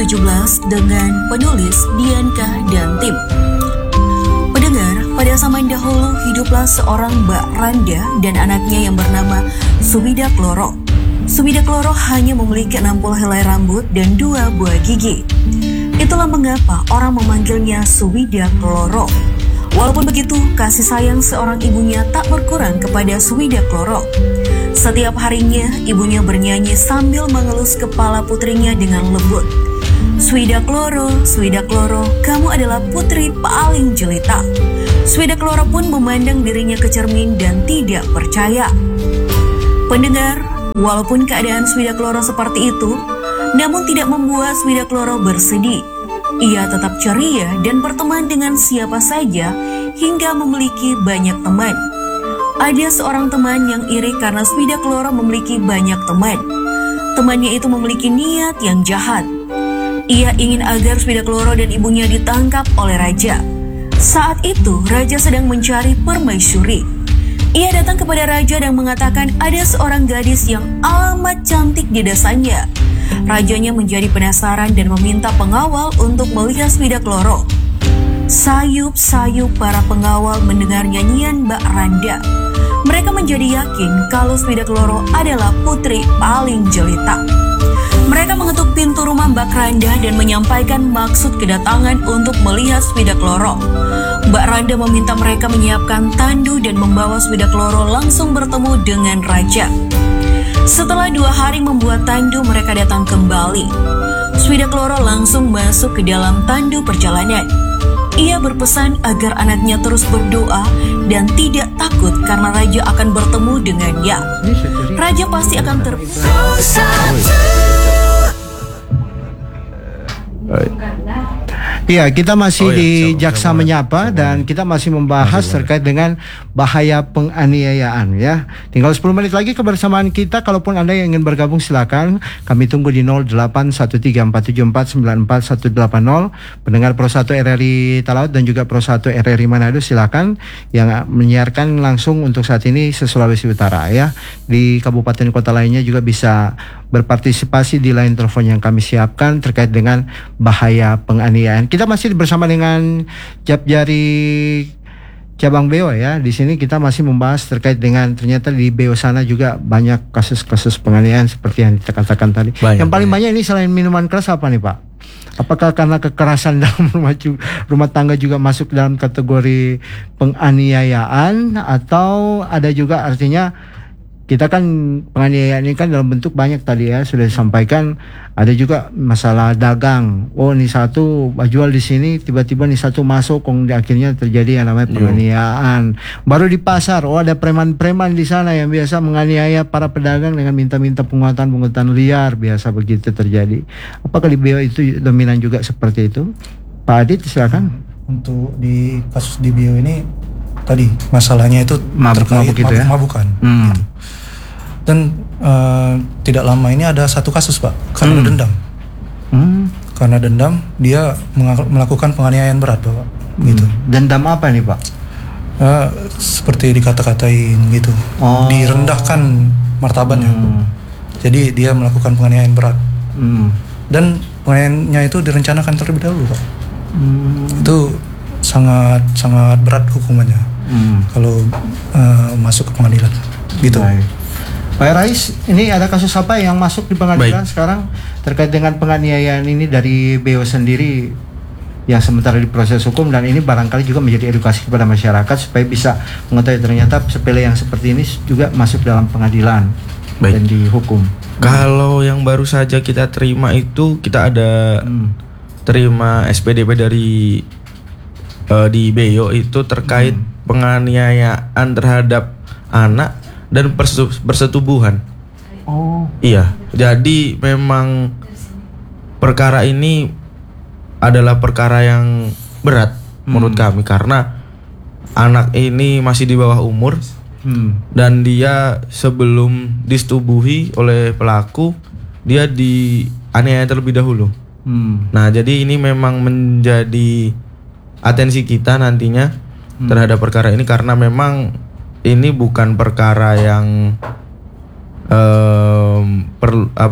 2017 dengan penulis Dianka dan tim. Pendengar, pada zaman dahulu hiduplah seorang Mbak Randa dan anaknya yang bernama Suwida Kloro. Suwida Kloro hanya memiliki 60 helai rambut dan 2 buah gigi. Itulah mengapa orang memanggilnya Suwida Kloro. Walaupun begitu, kasih sayang seorang ibunya tak berkurang kepada Suwida Kloro. Setiap harinya, ibunya bernyanyi sambil mengelus kepala putrinya dengan lembut. Suwida Kloro, kamu adalah putri paling jelita. Suwida Kloro pun memandang dirinya ke cermin dan tidak percaya. Pendengar, walaupun keadaan Suwida Kloro seperti itu, namun tidak membuat Suwida Kloro bersedih. Ia tetap ceria dan berteman dengan siapa saja hingga memiliki banyak teman. Ada seorang teman yang iri karena Suwida Kloro memiliki banyak teman. Temannya itu memiliki niat yang jahat. Ia ingin agar Suwida Kloro dan ibunya ditangkap oleh raja. Saat itu, raja sedang mencari permaisuri. Ia datang kepada raja dan mengatakan ada seorang gadis yang amat cantik di desanya. Rajanya menjadi penasaran dan meminta pengawal untuk melihat Suwida Kloro. Sayup-sayup para pengawal mendengar nyanyian Mbak Randa. Mereka menjadi yakin kalau Suwida Kloro adalah putri paling jelita. Mereka mengetuk pintu rumah Mbak Randa dan menyampaikan maksud kedatangan untuk melihat Suwida Kloro. Mbak Randa meminta mereka menyiapkan tandu dan membawa Suwida Kloro langsung bertemu dengan raja. Setelah 2 hari membuat tandu, mereka datang kembali. Suwida Kloro langsung masuk ke dalam tandu perjalanan. Ia berpesan agar anaknya terus berdoa dan tidak takut karena raja akan bertemu dengannya. Raja pasti akan Iya, kita masih di Jaksa Menyapa dan kita masih membahas terkait dengan bahaya penganiayaan ya. Tinggal 10 menit lagi kebersamaan kita. Kalaupun Anda yang ingin bergabung silakan. Kami tunggu di 081347494180. Pendengar Pro 1 RRI Talaut dan juga Pro 1 RRI Manado silakan yang menyiarkan langsung untuk saat ini se-Sulawesi Utara ya. Di kabupaten kota lainnya juga bisa berpartisipasi di line telepon yang kami siapkan terkait dengan bahaya penganiayaan. Kita masih bersama dengan Japjari Cabang Beo ya. Di sini kita masih membahas terkait dengan ternyata di Beo sana juga banyak kasus-kasus penganiayaan seperti yang dikatakan tadi. Yang paling banyak ini selain minuman keras apa nih Pak? Apakah karena kekerasan dalam rumah tangga juga masuk dalam kategori penganiayaan atau ada juga artinya kita kan penganiayaan ini kan dalam bentuk banyak tadi ya sudah disampaikan, ada juga masalah dagang. Oh ini satu jual di sini tiba-tiba nih satu masuk, akhirnya terjadi yang namanya penganiayaan. Baru di pasar, oh ada preman-preman di sana yang biasa menganiaya para pedagang dengan minta-minta pungutan liar, biasa begitu terjadi. Apakah di Beo itu dominan juga seperti itu? Pak Adit silakan. Untuk di kasus di Beo ini tadi masalahnya itu mabuk gitu ya? Mabukan. Gitu. Dan tidak lama ini ada satu kasus Pak karena dendam. Karena dendam dia melakukan penganiayaan berat Pak. Gitu. Dendam apa nih Pak? Seperti dikata-katain gitu. Direndahkan martabatnya. Jadi dia melakukan penganiayaan berat. Dan penganiayaannya itu direncanakan terlebih dahulu Pak. Itu sangat berat hukumannya kalau masuk ke pengadilan gitu. Pak Rais, ini ada kasus apa yang masuk di pengadilan sekarang terkait dengan penganiayaan ini dari Beo sendiri yang sementara di proses hukum, dan ini barangkali juga menjadi edukasi kepada masyarakat supaya bisa mengetahui ternyata sepele yang seperti ini juga masuk dalam pengadilan dan dihukum. Kalau yang baru saja kita terima itu kita ada terima SPDP dari di Beo itu terkait penganiayaan terhadap anak dan persetubuhan. Iya, jadi memang perkara ini adalah perkara yang berat menurut kami karena anak ini masih di bawah umur dan dia sebelum disetubuhi oleh pelaku dia dianiaya terlebih dahulu. Nah, jadi ini memang menjadi atensi kita nantinya terhadap perkara ini karena memang ini bukan perkara yang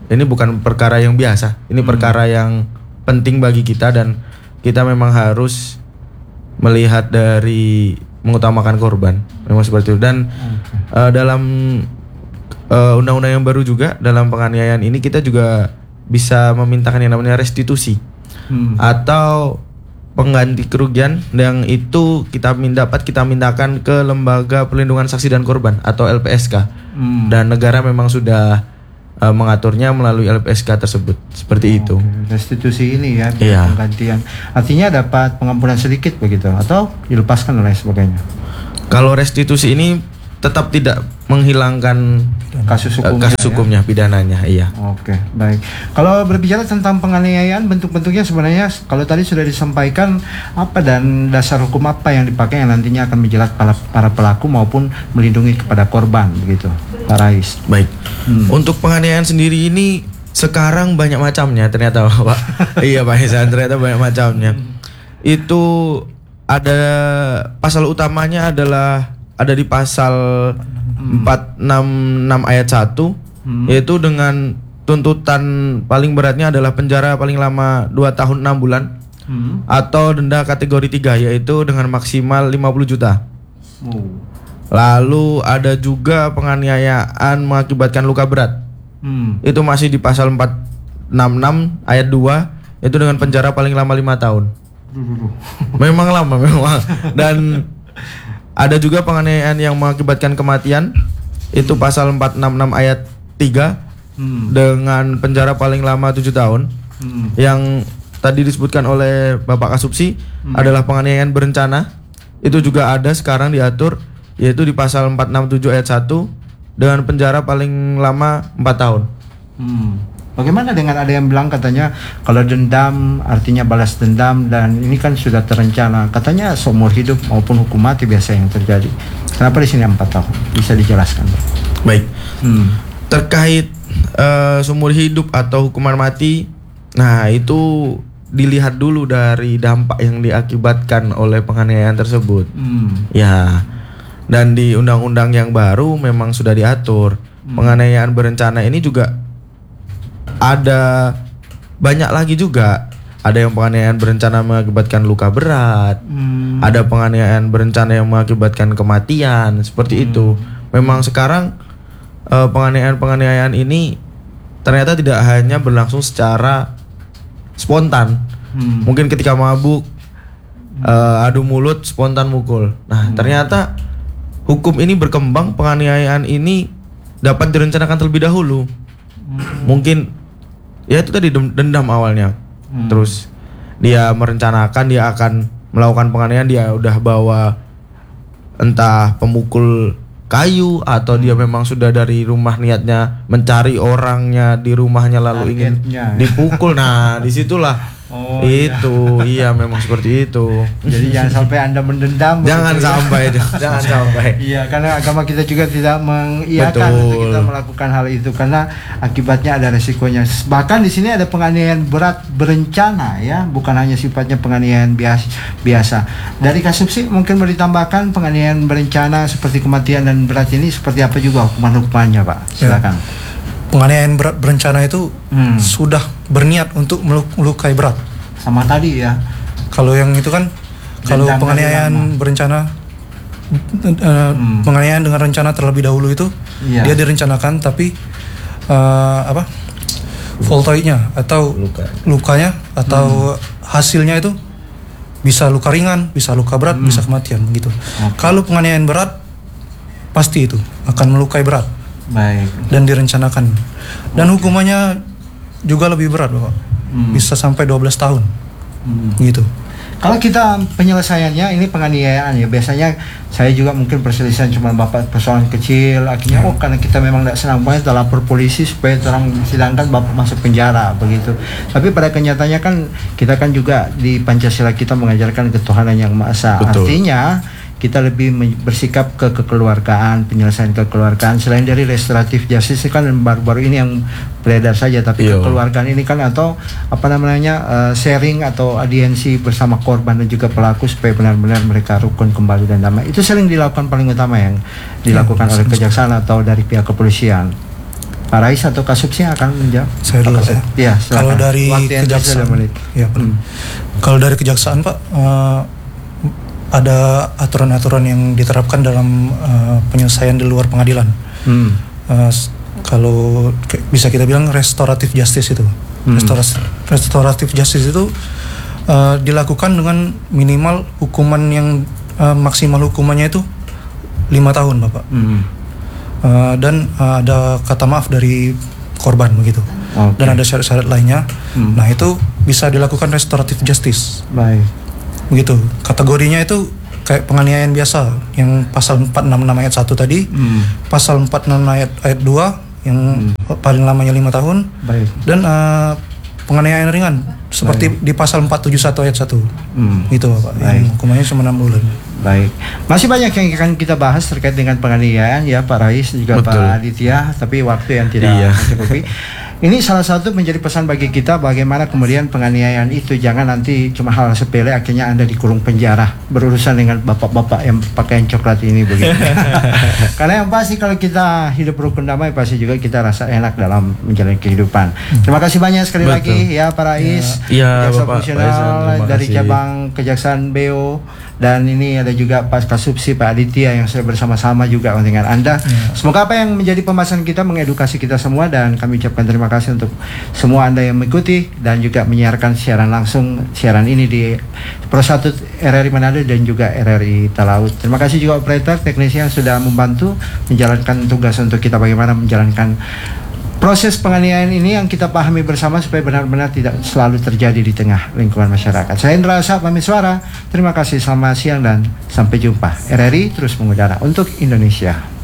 ini bukan perkara yang biasa. Ini perkara yang penting bagi kita dan kita memang harus melihat dari mengutamakan korban. Memang seperti itu. Dan dalam undang-undang yang baru juga dalam penganiayaan ini kita juga bisa memintakan yang namanya restitusi atau pengganti kerugian yang itu kita mintakan ke Lembaga Perlindungan Saksi dan Korban atau LPSK. Dan negara memang sudah mengaturnya melalui LPSK tersebut seperti itu. Restitusi ini ya, Iya. penggantian. Artinya dapat pengampunan sedikit begitu atau dilepaskan oleh sebagainya. Kalau restitusi ini tetap tidak menghilangkan Kasus hukumnya, pidananya, iya. Oke, baik. Kalau berbicara tentang penganiayaan, bentuk-bentuknya sebenarnya kalau tadi sudah disampaikan apa dan dasar hukum apa yang dipakai yang nantinya akan menjerat para pelaku maupun melindungi kepada korban begitu, Pak Rais. Baik. Untuk penganiayaan sendiri ini sekarang banyak macamnya ternyata, Pak. Iya, Pak Ihsan, ternyata banyak macamnya. Itu ada pasal utamanya adalah ada di pasal 466 ayat 1 yaitu dengan tuntutan paling beratnya adalah penjara paling lama 2 tahun 6 bulan atau denda kategori 3 yaitu dengan maksimal 50 juta. Lalu ada juga penganiayaan mengakibatkan luka berat. Itu masih di pasal 466 ayat 2 itu dengan penjara paling lama 5 tahun. Memang lama memang. Dan ada juga penganiayaan yang mengakibatkan kematian. Itu pasal 466 ayat 3 dengan penjara paling lama 7 tahun. Yang tadi disebutkan oleh Bapak Kasubsi adalah penganiayaan berencana. Itu juga ada sekarang diatur yaitu di pasal 467 ayat 1 dengan penjara paling lama 4 tahun. Bagaimana dengan ada yang bilang katanya kalau dendam artinya balas dendam dan ini kan sudah terencana, katanya seumur hidup maupun hukum mati biasa yang terjadi. Kenapa di sini 4 tahun? Bisa dijelaskan, Pak? Baik. Terkait seumur hidup atau hukuman mati, nah itu dilihat dulu dari dampak yang diakibatkan oleh penganiayaan tersebut. Ya. Dan di undang-undang yang baru memang sudah diatur penganiayaan berencana ini juga ada banyak lagi juga. Ada yang penganiayaan berencana mengakibatkan luka berat, ada penganiayaan berencana yang mengakibatkan kematian, seperti itu. Memang sekarang penganiayaan ini ternyata tidak hanya berlangsung secara spontan. Mungkin ketika mabuk, adu mulut, spontan mukul. Nah, ternyata hukum ini berkembang, penganiayaan ini dapat direncanakan terlebih dahulu. Mungkin ya itu tadi dendam awalnya. Terus dia merencanakan dia akan melakukan penganiayaan, dia udah bawa entah pemukul kayu atau dia memang sudah dari rumah niatnya mencari orangnya di rumahnya lalu ingin dipukul. Nah, disitulah iya memang seperti itu. Jadi jangan sampai Anda mendendam. Jangan sampai. Iya, karena agama kita juga tidak mengiyakan untuk kita melakukan hal itu karena akibatnya ada resikonya. Bahkan di sini ada penganiayaan berat berencana ya, bukan hanya sifatnya penganiayaan biasa. Dari Kasubsi mungkin boleh ditambahkan penganiayaan berencana seperti kematian dan berat ini seperti apa juga hukumannya, Pak? Silakan. Penganiayaan berat berencana itu sudah berniat untuk melukai berat. Sama tadi ya. Kalau yang itu kan, kalau penganiayaan berencana, penganiayaan dengan rencana terlebih dahulu itu dia direncanakan, tapi voltoidnya atau lukanya atau hasilnya itu bisa luka ringan, bisa luka berat, bisa kematian gitu. Kalau penganiayaan berat pasti itu akan melukai berat. Baik. Dan direncanakan. Dan hukumannya juga lebih berat, Bapak. Bisa sampai 12 tahun. Gitu. Kalau kita penyelesaiannya ini penganiayaan ya, biasanya saya juga mungkin perselisihan cuma bapak persoalan kecil, akhirnya karena kita memang tidak senang banget kita lapor polisi supaya terang sidangkan bapak masuk penjara begitu. Tapi pada kenyataannya kan kita kan juga di Pancasila kita mengajarkan ketuhanan yang Maha Esa. Artinya kita lebih bersikap ke kekeluargaan, penyelesaian kekeluargaan selain dari restoratif justice kan baru-baru ini yang beredar saja, tapi kekeluargaan ini kan atau apa namanya sharing atau audiensi bersama korban dan juga pelaku supaya benar-benar mereka rukun kembali dan damai. Itu sering dilakukan paling utama yang dilakukan oleh kejaksaan atau dari pihak kepolisian. Pak Rais atau Kasubsi akan menjawab. Saya dulu ya. Ya, silakan. Kalau dari Waktu yang tersisa kejaksaan, 2 menit. ya, Pak. Kalau dari kejaksaan Pak, ada aturan-aturan yang diterapkan dalam penyelesaian di luar pengadilan. Kalau bisa kita bilang restoratif justice itu. Restoratif justice itu dilakukan dengan minimal hukuman yang maksimal hukumannya itu 5 tahun, Bapak. Dan ada kata maaf dari korban begitu. Dan ada syarat-syarat lainnya. Nah, itu bisa dilakukan restoratif justice. Baik. Begitu. Kategorinya itu kayak penganiayaan biasa yang pasal 466 ayat 1 tadi. Pasal 466 ayat 2 yang paling lamanya 5 tahun. Baik. Dan penganiayaan ringan seperti di pasal 471 ayat 1. Gitu, Bapak. Yang hukumannya cuma 6 bulan. Baik, masih banyak yang akan kita bahas terkait dengan penganiayaan ya Pak Rais juga Betul. Pak Aditya, tapi waktu yang tidak mencukupi. Ini salah satu menjadi pesan bagi kita bagaimana kemudian penganiayaan itu jangan nanti cuma hal sepele akhirnya Anda dikurung penjara berurusan dengan bapak-bapak yang pakaian coklat ini begitu. Karena yang pasti kalau kita hidup rukun damai pasti juga kita rasa enak dalam menjalani kehidupan. Terima kasih banyak sekali lagi ya Pak Rais, Ya, jaksa Bapak fungsional Faisal, dari terima kasih. cabang Kejaksaan BO, dan ini ada juga Pak Kasubsi Pak Aditya yang saya bersama-sama juga dengan Anda. Semoga apa yang menjadi pembahasan kita mengedukasi kita semua, dan kami ucapkan terima kasih untuk semua Anda yang mengikuti dan juga menyiarkan siaran langsung siaran ini di Pro 1 RRI Manado dan juga RRI Talaut. Terima kasih juga operator teknisi yang sudah membantu menjalankan tugas untuk kita bagaimana menjalankan proses penganiayaan ini yang kita pahami bersama supaya benar-benar tidak selalu terjadi di tengah lingkungan masyarakat. Saya Indra Asap pamit suara. Terima kasih, selamat siang dan sampai jumpa. RRI terus mengudara untuk Indonesia.